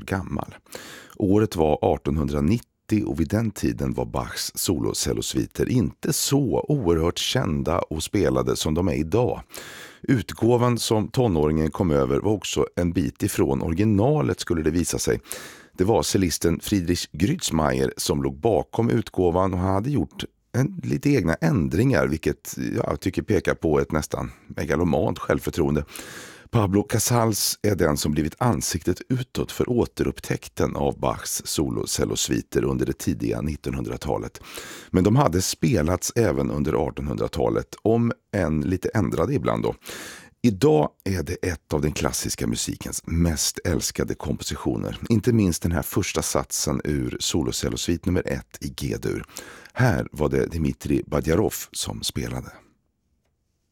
gammal. Året var 1890 och vid den tiden var Bachs solocellosviter inte så oerhört kända och spelade som de är idag. Utgåvan som tonåringen kom över var också en bit ifrån originalet, skulle det visa sig. Det var cellisten Friedrich Grützmeier som låg bakom utgåvan och hade gjort lite egna ändringar, vilket jag tycker pekar på ett nästan megalomant självförtroende. Pablo Casals är den som blivit ansiktet utåt för återupptäckten av Bachs solocellosviter under det tidiga 1900-talet. Men de hade spelats även under 1800-talet, om än lite ändrade ibland då. Idag är det ett av den klassiska musikens mest älskade kompositioner. Inte minst den här första satsen ur solocellosvit nummer 1 i G-dur. Här var det Dmitrij Badjarov som spelade.